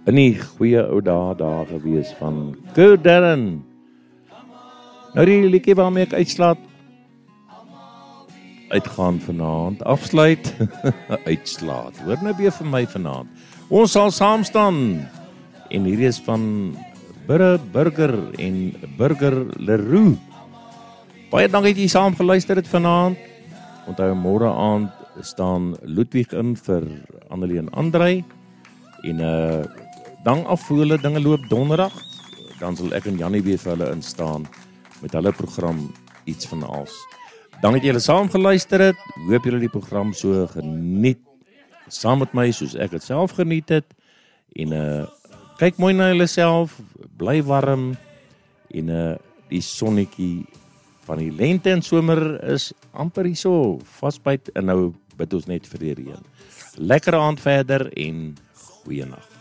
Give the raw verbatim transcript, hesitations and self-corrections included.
in die goeie ou dae daar gewees van Good Darren. Nou die liedjie waarmee ek uitslaat, uitgaan vanaand, afsluit, uitslaat, hoor nou weer vir my vanaand. Ons sal saam staan, en hier is van Burre Burger en Burger Leroux. Baie dankie dat jy saam geluister het vanaand. Onthou môre aand staan Ludwig in vir Annelie en Andrei. En uh, dan af hoe hulle dinge loop donderdag, dan sal ek en Jannie weer vir hulle instaan met hulle program Iets van Als. Dankie dat julle saam geluister het. Hoop julle die program so geniet saam met my soos ek het self geniet het. En uh, kyk mooi na julle self, bly warm en uh, die sonnetjie van die lente en somer is amper hierso, vasbyt en nou bid ons net vir die reën. Lekker aand verder en goeienaand.